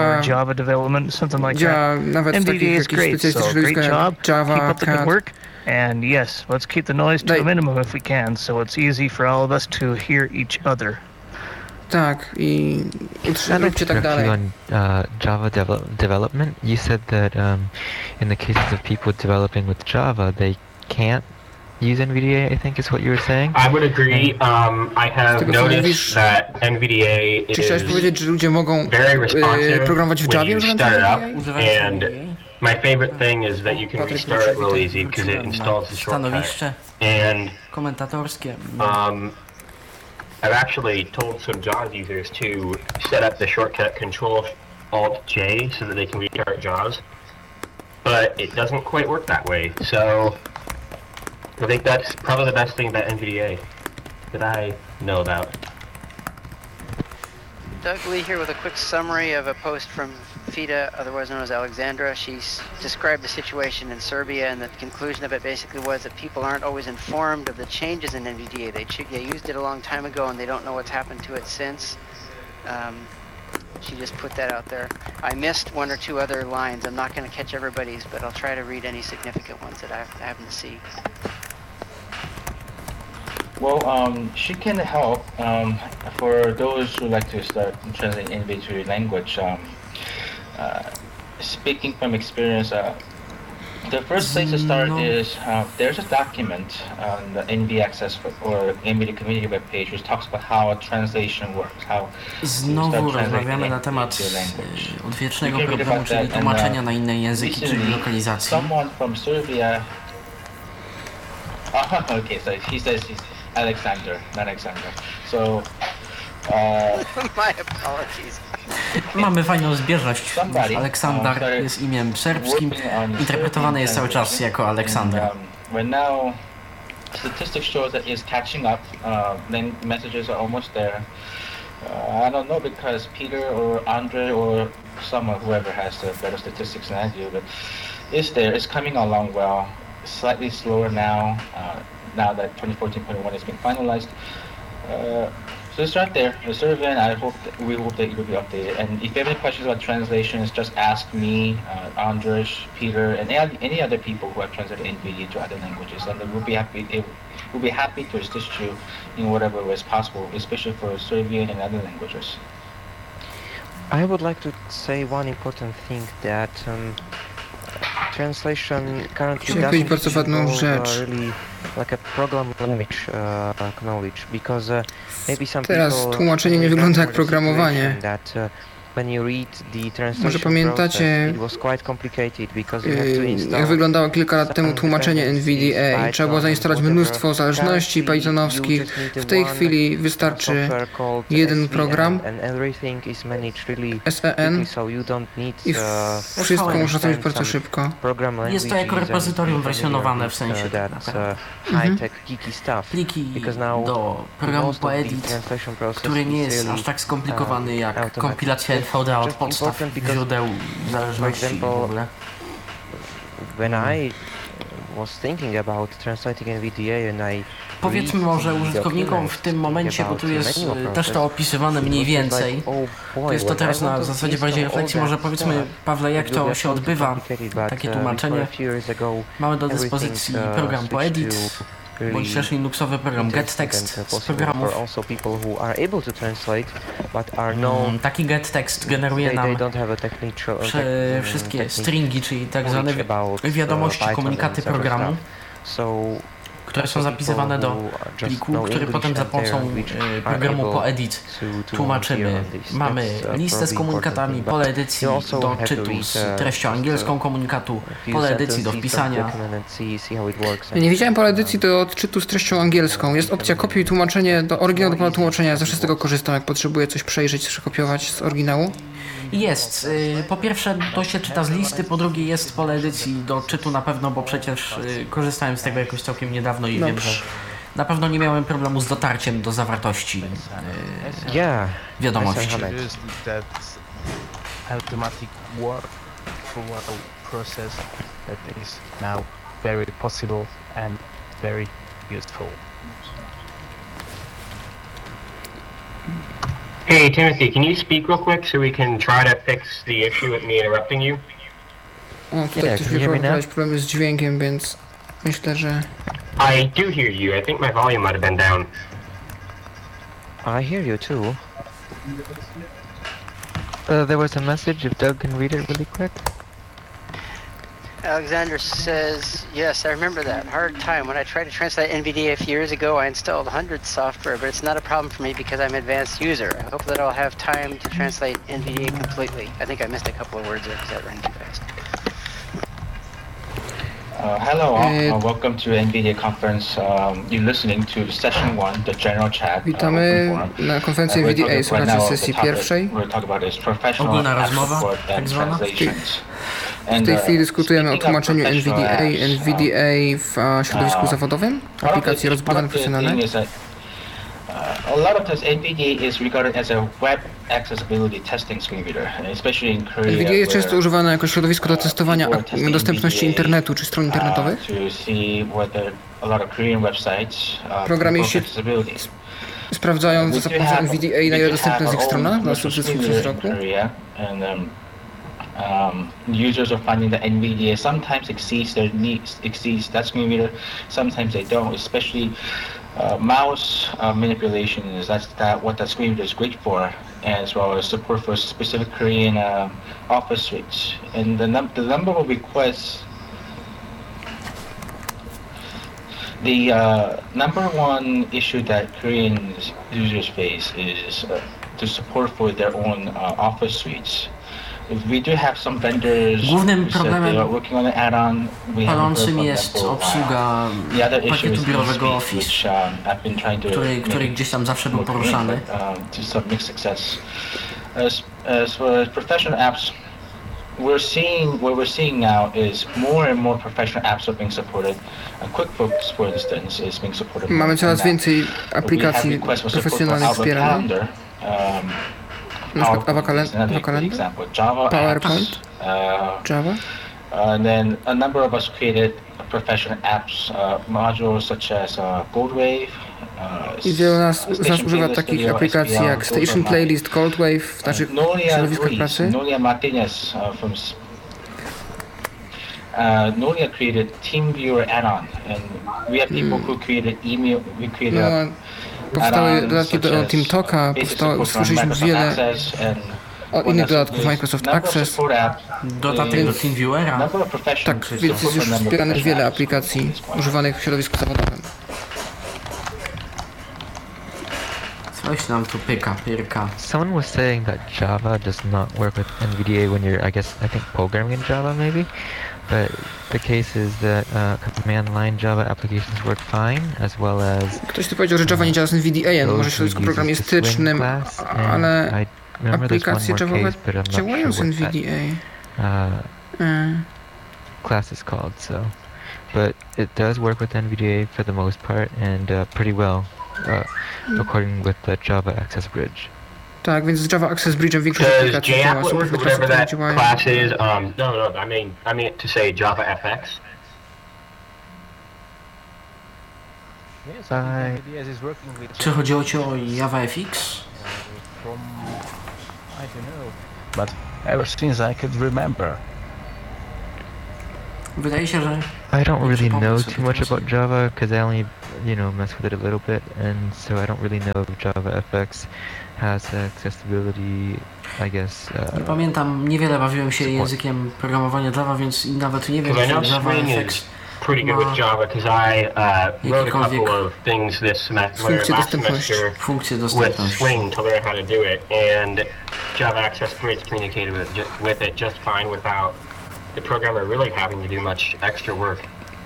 działa nawet w takich specjalistycznych środowiskach jak Java, CAD. And yes, let's keep the noise to a minimum if we can, so it's easy for all of us to hear each other. Tak, i róbcie tak dalej. On Java development, you said that in the cases of people developing with Java, they can't use NVDA, I think is what you were saying? I would agree. I have noticed that NVDA is very responsive programować w Javie, when you start it up, and my favorite thing is that you can restart it real easy because it installs the shortcut. And I've actually told some JAWS users to set up the shortcut Control-Alt-J so that they can restart JAWS, but it doesn't quite work that way. So I think that's probably the best thing about NVDA that I know about. Doug Lee here with a quick summary of a post from Fida, otherwise known as Alexandra. She's described the situation in Serbia, and the conclusion of it basically was that people aren't always informed of the changes in NVDA. They used it a long time ago, and they don't know what's happened to it since. She just put that out there. I missed one or two other lines. I'm not going to catch everybody's, but I'll try to read any significant ones that I happen to see. Well, she can help for those who like to start translating NVDA to language. Speaking from experience, the first place to start is there's a document on the NV Access or NVIDIA community webpage which talks about how a translation works, how Znowu rozmawiamy na temat odwiecznego problemu, czyli tłumaczenia na inne języki, czyli lokalizacji. Someone from Serbia. Okay, so he says he's Alexander, not Alexander. So. My apologies. Mamy fajną zbieżność. Aleksandar jest imieniem serbskim, interpretowane jest cały czas jako Aleksander. Right now, statistics show that it's catching up. Then messages are almost there. I don't know because Peter or Andre or someone, whoever has the better statistics than I do, but it's there. It's coming along well. Slightly slower now. Now that 2014.1 has been finalized. So it's right there, the survey, and we hope that it will be updated. And if you have any questions about translations, just ask me, Andres, Peter, and any other people who have translated NVIDIA to other languages, and we'll be happy to assist you in whatever way is possible, especially for Serbian and other languages. I would like to say one important thing that translation currently doesn't really like a program language knowledge, because maybe some Teraz tłumaczenie nie wygląda jak programowanie. That Może pamiętacie, jak wyglądało kilka lat temu tłumaczenie NVDA. Trzeba było zainstalować mnóstwo zależności pythonowskich. W tej chwili wystarczy jeden program SEN i wszystko można zrobić bardzo szybko. Jest to jako repozytorium wersjonowane w sensie. Pliki do programu Poedit, który nie jest aż tak skomplikowany jak kompilacja NVDA od podstaw źródeł zależności w ogóle. Powiedzmy może użytkownikom w tym momencie, bo tu jest też to opisywane mniej więcej. To jest to teraz na zasadzie bardziej refleksji. Może powiedzmy, Pawle, jak to się odbywa, takie tłumaczenie. Mamy do dyspozycji program Poedit, bądź też linuxowy program getText z programów. Taki getText generuje nam wszystkie stringi, czyli tak zwane wiadomości, komunikaty programu, które są zapisywane do pliku, który potem za pomocą programu Poedit tłumaczymy. Mamy listę z komunikatami, pole edycji do czytu z treścią angielską komunikatu, pole edycji do wpisania. Nie widziałem pola edycji do odczytu z treścią angielską. Jest opcja kopiuj i tłumaczenie do oryginału do pola tłumaczenia. Zawsze z tego korzystam, jak potrzebuję coś przejrzeć, przekopiować z oryginału. Jest. Po pierwsze to się czyta z listy, po drugie jest pole edycji do czytu na pewno, bo przecież korzystałem z tego jakoś całkiem niedawno i wiem, że na pewno nie miałem problemu z dotarciem do zawartości wiadomości. Automatic workflow process that is now very possible and very useful. Hey Timothy, can you speak real quick so we can try to fix the issue with me interrupting you? O, tutaj ktoś miał problemy z dźwiękiem, więc myślę, że... I do hear you. I think my volume might have been down. I hear you too. There was a message, if Doug can read it really quick. Alexander says, yes, I remember that. Hard time. When I tried to translate NVDA a few years ago, I installed hundreds software, but it's not a problem for me because I'm an advanced user. I hope that I'll have time to translate NVDA completely. I think I missed a couple of words there because that ran too fast. Hello all, welcome to NVIDIA conference. You're listening to session 1, the general chat. Witamy na konferencji NVIDIA, słuchacie sesji pierwszej. Ogólna rozmowa, tak zwana. W tej chwili dyskutujemy o tłumaczeniu NVDA w środowisku zawodowym, aplikacji rozbudowanej profesjonalnej. A lot of times NVDA is regarded as a web accessibility testing screen reader, especially in Korea. NVDA jest często używane jako środowisko do testowania dostępności internetu czy stron internetowych. Programiści sprawdzają za pomocą NVDA, na ile dostępne jest ich strona dla subskrypcji wzroku. Users are finding that NVDA sometimes exceeds their needs, exceeds that screen reader, sometimes they don't, especially mouse manipulation is what that screen reader is great for, as well as support for specific Korean office suites. And the number of requests, the number one issue that Korean users face is to support for their own office suites. Głównym problemem palącym jest obsługa pakietu biurowego Office, który gdzieś tam zawsze był poruszany. As for professional apps, what we're seeing now is more and more professional apps are being supported. QuickBooks, for instance, is being supported. Mamy coraz więcej aplikacji profesjonalnych wspieranych. Na przykład Avocalender, PowerPoint, Java. And then a number of us created professional apps, modules such as Goldwave. I wielu z nas używa takich aplikacji jak Station Playlist, Goldwave w naszych środowiskach pracy. Nuria Martinez from Nuria created TeamViewer add-on, and we have people who created email. We created powstały dodatki do TeamTalka, usłyszeliśmy wiele innych dodatków, Microsoft Access. Dodatek do TeamViewera. Tak, więc jest już wspieranych wiele aplikacji używanych w środowisku zawodowym. Coś nam tu pyrka. Someone was saying that Java does not work with NVDA when you're, I think programming in Java maybe, but the case is that command line Java applications work fine, as well as... Ktoś tu powiedział, że Java nie działa z NVDA, może środowisku programistycznym, ale aplikacje Javowe działają z NVDA. Class is called, so... But it does work with NVDA for the most part, and pretty well, according with the Java Access Bridge. Tak, więc z Java Access Bridge'em większość aplikacji działa. Does JApplet, whatever that class is, no, I mean to say Java FX. Czy chodziło ci o Java FX? I don't know, but ever since I could remember. Wydaje się, że... I don't really know too much about Java because I only, mess with it a little bit, and so I don't really know if Java FX has accessibility, I guess. Nie pamiętam, niewiele bawiłem się językiem programowania Java, więc nawet nie wiem, czy Java FX pretty good with Java because I wrote a couple of things this semester, last semester with Swing to learn how to do it, and Java Access Bridge communicated with it just fine without the programmer really having to do much extra work.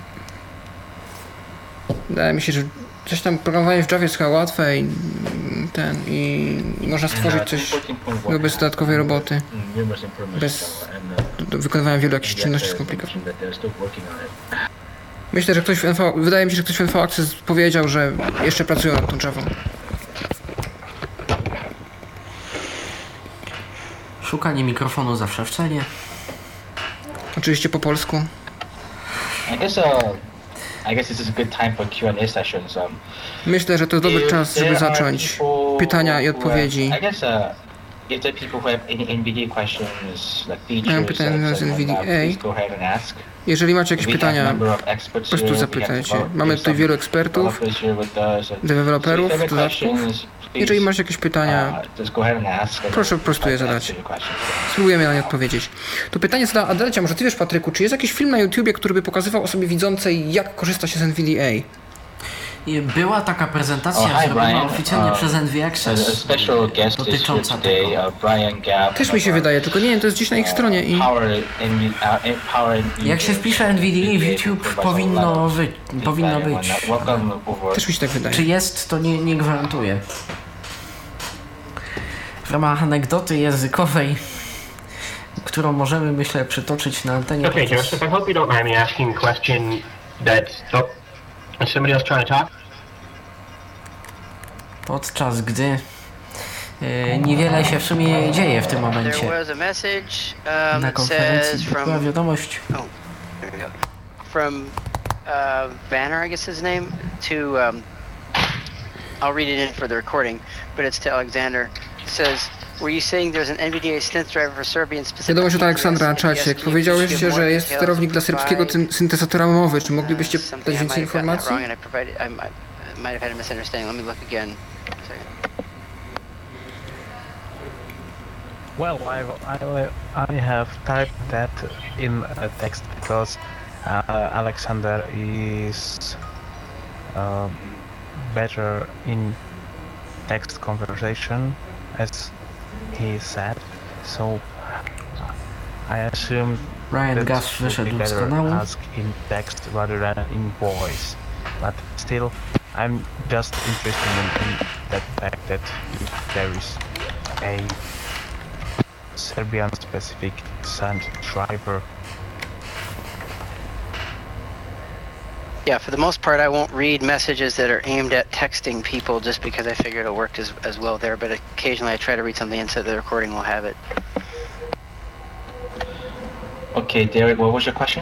Wydaje mi się, że coś tam programowanie w Javie jest chyba łatwe i można stworzyć coś bez dodatkowej roboty, bez wykonywania wielu jakichś czynności skomplikowanych. Myślę, że wydaje mi się, że ktoś w NV Access powiedział, że jeszcze pracują nad tą Javą. Szukanie mikrofonu zawsze w cenie. Oczywiście po polsku. I guess this is a good time for Q&A sessions. Myślę, że to dobry czas, żeby zacząć pytania i odpowiedzi. I guess if there are people who have any NVDA questions, like features, mam pytania z NVDA. Please go ahead and ask. Jeżeli macie jakieś pytania, po prostu zapytajcie. Mamy tutaj wielu ekspertów, deweloperów w dodatku. Jeżeli macie jakieś pytania, proszę po prostu je zadać. Spróbujemy na nie odpowiedzieć. To pytanie zadała Adelcia, może ty wiesz, Patryku, czy jest jakiś film na YouTubie, który by pokazywał osobie widzącej, jak korzysta się z NVDA? Była taka prezentacja zrobiona oficjalnie przez NV Access dotycząca tego. Też mi się wydaje, tylko nie wiem, to jest gdzieś na ich stronie i... Jak się wpisze NVDA w YouTube, powinno być. Też mi się tak wydaje. Czy jest, to nie gwarantuję. W ramach anegdoty językowej, którą możemy, myślę, przytoczyć na antenie. Okay, Joseph, I hope you don't mind me asking a question that... Is somebody else trying to talk? Podczas gdy niewiele się w sumie dzieje w tym momencie. Na konferencji była wiadomość. From Banner, I guess his name, to I'll read it in for the recording, but it's to Alexander. It says, were you saying there's an NVDA synth driver for Serbian specific? Wiadomość od Aleksandra na czacie. Powiedziałeś, że jest sterownik dla serbskiego syntezatora mowy. Czy moglibyście dać więcej informacji? Might have had a misunderstanding. Let me look again. Well, I have typed that in a text because Alexander is better in text conversation, as he said. So I assume Ryan Gaff wyszedł z kanału. Ask in text rather than in voice, but still I'm just interested in that fact that there is a Serbian specific synth driver. Yeah, for the most part I won't read messages that are aimed at texting people just because I figure it'll work as well there, but occasionally I try to read something and so the recording will have it. Okay, Derek, what was your question?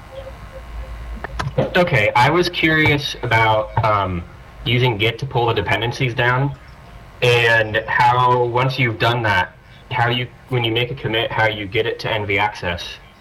Okay, I was curious about using Git to pull the dependencies down, and how once you've done that, when you make a commit, how you get it to NV Access.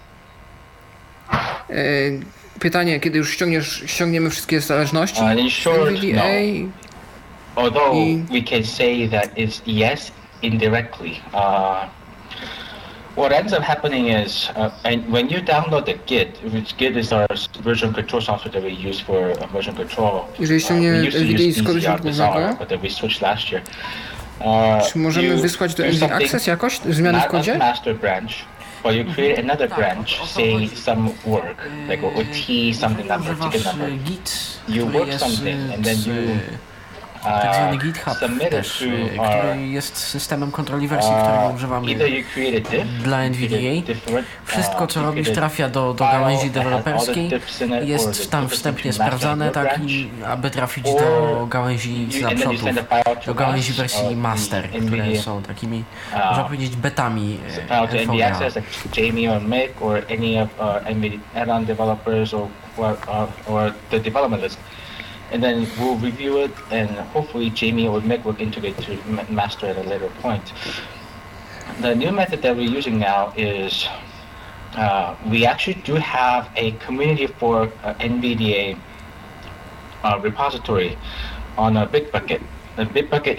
Pytanie, kiedy już ściągniemy wszystkie zależności? In short, no. Although we can say that it's yes indirectly. what ends up happening is, and when you download the Git, which Git is our version control software that we use for version control. Jeżeli ściągnie NVDA z kodu źródłowego, but we switched last year. Czy możemy wysłać do NV Access jakoś zmiany w kodzie? Master branch, but you create another branch saying some work, like OT something number, ticket number. You work something and then you tak zwany GitHub też, który jest systemem kontroli wersji, którego używamy dla NVDA. Wszystko co robisz trafia do gałęzi deweloperskiej, jest tam wstępnie sprawdzane, tak, aby trafić do gałęzi snapshotów, do gałęzi wersji master, które są takimi, można powiedzieć, betami NVDA. Jamie or Mick or any of add-on developers or the development list. And then we'll review it, and hopefully Jamie or Mick will integrate to master at a later point. The new method that we're using now is we actually do have a community for NVDA repository on a Bitbucket. The Bitbucket